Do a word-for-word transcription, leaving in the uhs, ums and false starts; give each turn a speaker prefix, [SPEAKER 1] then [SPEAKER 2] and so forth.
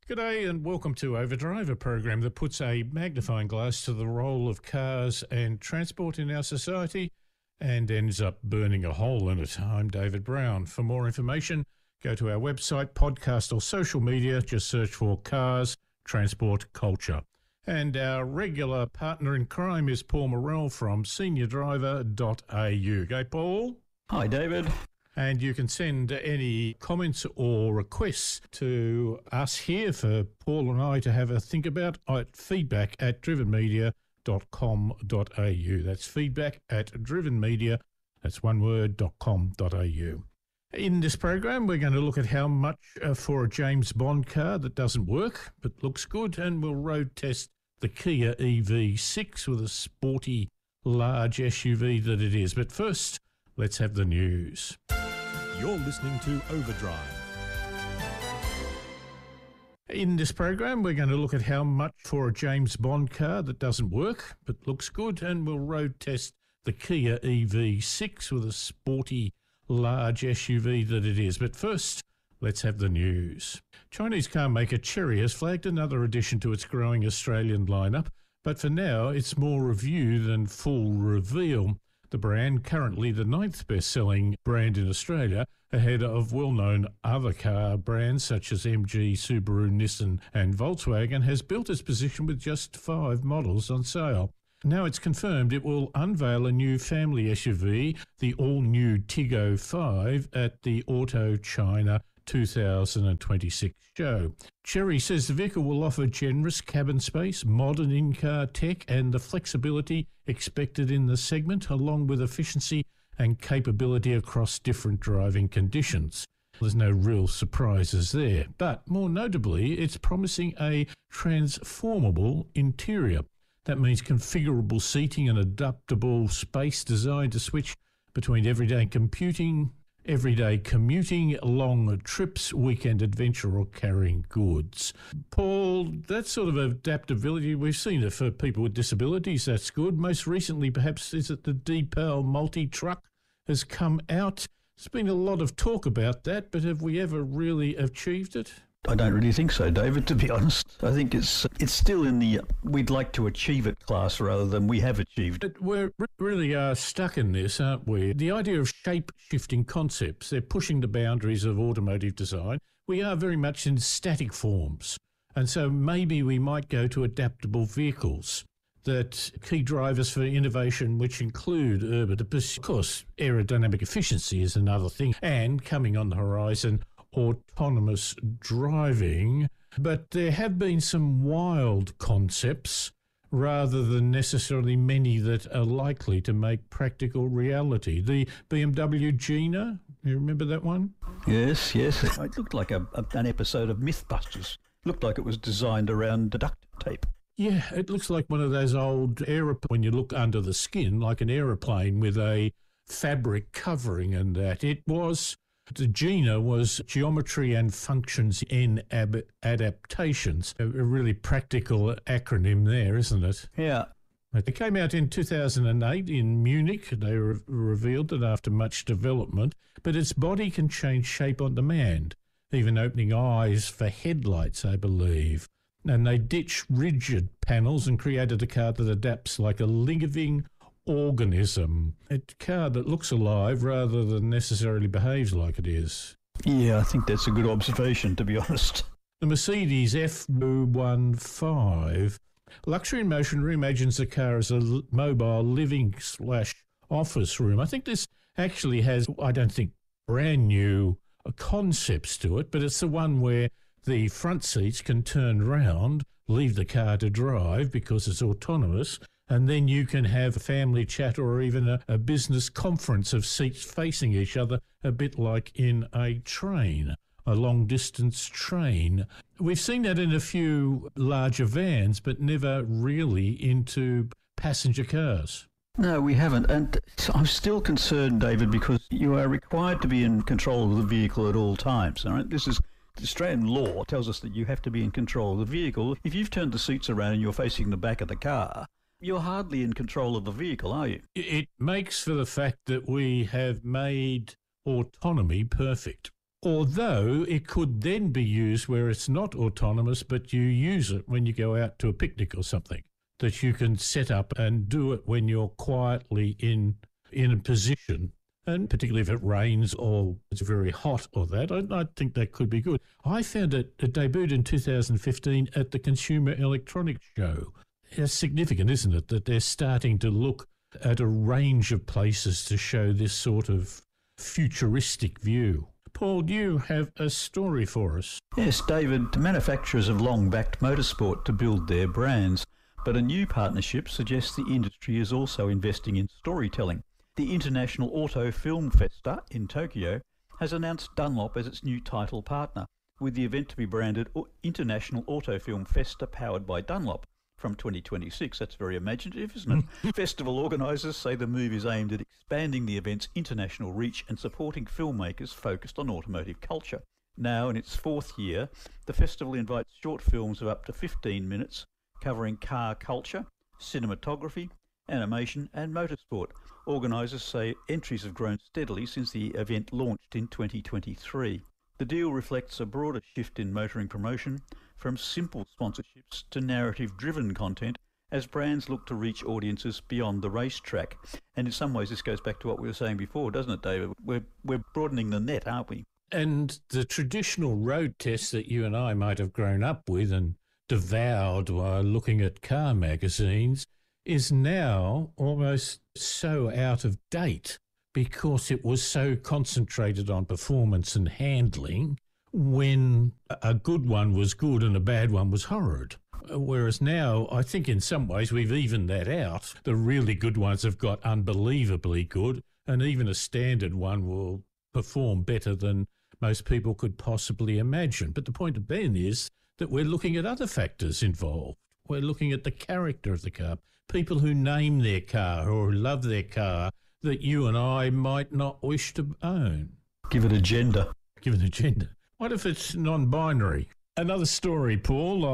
[SPEAKER 1] G'day and welcome to Overdrive, a program that puts a magnifying glass to the role of cars and transport in our society and ends up burning a hole in it. I'm David Brown. For more information, go to our website, podcast or social media. Just search for Cars, Transport, Culture. And our regular partner in crime is Paul Morrell from senior driver dot a u. Go, Paul.
[SPEAKER 2] Hi, David.
[SPEAKER 1] And you can send any comments or requests to us here for Paul and I to have a think about at feedback at driven media dot com dot a u. That's feedback at driven media, that's one word, dot com dot a u. In this program, we're going to look at how much uh, for a James Bond car that doesn't work but looks good, and we'll road test the Kia E V six with a sporty, large S U V that it is. But first, let's have the news.
[SPEAKER 3] You're listening to Overdrive.
[SPEAKER 1] In this program, we're going to look at how much for a James Bond car that doesn't work but looks good, and we'll road test the Kia E V six with a sporty, large S U V that it is. But first, let's have the news. Chinese car maker Chery has flagged another addition to its growing Australian lineup, but for now it's more review than full reveal. The brand, currently the ninth best-selling brand in Australia, ahead of well-known other car brands such as M G, Subaru, Nissan and Volkswagen, has built its position with just five models on sale. Now it's confirmed it will unveil a new family S U V, the all-new Tiggo five, at the Auto China two thousand twenty-six show. Chery says the vehicle will offer generous cabin space, modern in-car tech and the flexibility expected in the segment, along with efficiency and capability across different driving conditions. There's no real surprises there, but more notably, it's promising a transformable interior. That means configurable seating and adaptable space designed to switch between everyday computing, everyday commuting, long trips, weekend adventure or carrying goods. Paul, that sort of adaptability, we've seen it for people with disabilities, that's good. Most recently, perhaps, is it the Deepal multi-truck has come out. There's been a lot of talk about that, but have we ever really achieved it?
[SPEAKER 2] I don't really think so, David, to be honest. I think it's it's still in the we'd like to achieve it class rather than we have achieved it.
[SPEAKER 1] But we're really uh, stuck in this, aren't we? The idea of shape-shifting concepts, they're pushing the boundaries of automotive design. We are very much in static forms. And so maybe we might go to adaptable vehicles. That key drivers for innovation, which include urban, of course, aerodynamic efficiency is another thing, and coming on the horizon, autonomous driving. But there have been some wild concepts rather than necessarily many that are likely to make practical reality. The B M W Gina, you remember that one?
[SPEAKER 2] Yes, yes. It looked like a, a, an episode of Mythbusters. Looked like it was designed around duct tape.
[SPEAKER 1] Yeah, it looks like one of those old aeroplanes, when you look under the skin, like an aeroplane with a fabric covering and that. It was, the Gina was Geometry and Functions in ab- Adaptations. A, a really practical acronym there, isn't it?
[SPEAKER 2] Yeah.
[SPEAKER 1] It came out in two thousand eight in Munich. They re- revealed it after much development, but its body can change shape on demand, even opening eyes for headlights, I believe. And they ditched rigid panels and created a car that adapts like a living organism. A car that looks alive rather than necessarily behaves like it is.
[SPEAKER 2] Yeah, I think that's a good observation, to be honest.
[SPEAKER 1] The Mercedes F one fifteen Luxury in Motion reimagines the car as a mobile living slash office room. I think this actually has, I don't think, brand new concepts to it, but it's the one where the front seats can turn round, leave the car to drive because it's autonomous, and then you can have a family chat or even a, a business conference of seats facing each other, a bit like in a train, a long-distance train. We've seen that in a few larger vans, but never really into passenger cars.
[SPEAKER 2] No, we haven't. And I'm still concerned, David, because you are required to be in control of the vehicle at all times. All right? This is Australian law tells us that you have to be in control of the vehicle. If you've turned the seats around and you're facing the back of the car, you're hardly in control of the vehicle, are you?
[SPEAKER 1] It makes for the fact that we have made autonomy perfect. although it could then be used where it's not autonomous, but you use it when you go out to a picnic or something, that you can set up and do it when you're quietly in in a position, and particularly if it rains or it's very hot or that, I, I think that could be good. I found it, it debuted in two thousand fifteen at the Consumer Electronics Show. It's significant, isn't it, that they're starting to look at a range of places to show this sort of futuristic view. Paul, you have a story for us.
[SPEAKER 2] Yes, David, manufacturers have long backed motorsport to build their brands, but a new partnership suggests the industry is also investing in storytelling. The International Auto Film Festa in Tokyo has announced Dunlop as its new title partner, with the event to be branded International Auto Film Festa powered by Dunlop from twenty twenty-six. That's very imaginative, isn't it? Festival organisers say the move is aimed at expanding the event's international reach and supporting filmmakers focused on automotive culture. Now, in its fourth year, the festival invites short films of up to fifteen minutes covering car culture, cinematography, animation and motorsport. Organisers say entries have grown steadily since the event launched in twenty twenty-three. The deal reflects a broader shift in motoring promotion from simple sponsorships to narrative-driven content as brands look to reach audiences beyond the racetrack. And in some ways this goes back to what we were saying before, doesn't it, David? We're, we're broadening the net, aren't we?
[SPEAKER 1] And the traditional road tests that you and I might have grown up with and devoured while looking at car magazines is now almost so out of date because it was so concentrated on performance and handling when a good one was good and a bad one was horrid. Whereas now, I think in some ways we've evened that out. The really good ones have got unbelievably good, and even a standard one will perform better than most people could possibly imagine. But the point of Ben is that we're looking at other factors involved. We're looking at the character of the car, people who name their car or love their car that you and I might not wish to own.
[SPEAKER 2] Give it a gender.
[SPEAKER 1] Give it a gender. What if it's non-binary? Another story, Paul.